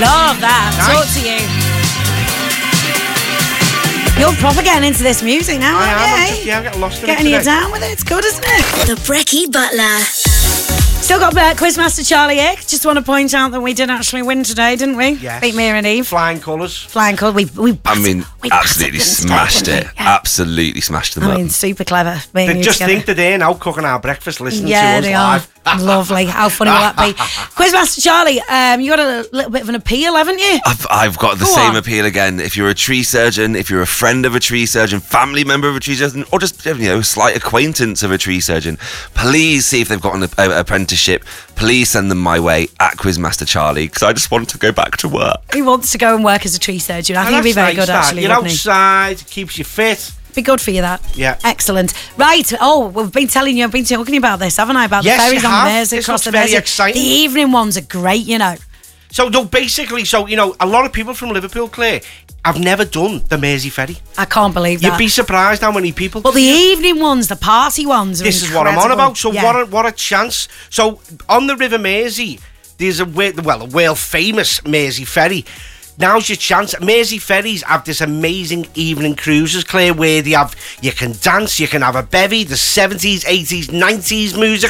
Love that. Nice. Talk to you. You're proper getting into this music now, I am. aren't you? I'm getting lost in Getting it you today. down with it. It's good, isn't it? The Brekkie Butler. Still got Quizmaster Charlie here. Just want to point out that we did actually win today, didn't we? Yes. Beat Mia and Eve. Flying colours. Flying colours. We I battered- mean, we absolutely battered them today, smashed didn't it. we? Yeah. Absolutely smashed them I up. mean, super clever. me and They you just together. think that they're now cooking our breakfast, listening Yeah, to us they live. are. Lovely. How funny will that be? Quizmaster Charlie, you got a little bit of an appeal, haven't you? I've got the Go same on. appeal again. If you're a tree surgeon, if you're a friend of a tree surgeon, family member of a tree surgeon, or just slight acquaintance of a tree surgeon, please see if they've got an apprenticeship. Please send them my way at Quizmaster Charlie, because I just want to go back to work. He wants to go and work as a tree surgeon. I think he'd be very good, actually. You're wouldn't he? outside, it keeps you fit. Be good for you, that. Yeah. Excellent. Right. Oh, we've been telling you, I've been talking about this, haven't I? About Yes, the ferries you on the have. Mersey, This across looks the very Mersey. exciting. The evening ones are great, you know. So, no, basically, a lot of people from Liverpool, Claire, have never done the Mersey Ferry. I can't believe You'd that. be surprised how many people. But the evening ones, the party ones are This is what I'm on incredible. about. So Yeah. what a chance. So on the River Mersey, there's a world famous Mersey Ferry. Now's your chance. Mersey ferries have this amazing evening cruises, Claire, where you can dance, you can have a bevy, the 70s, 80s, 90s music.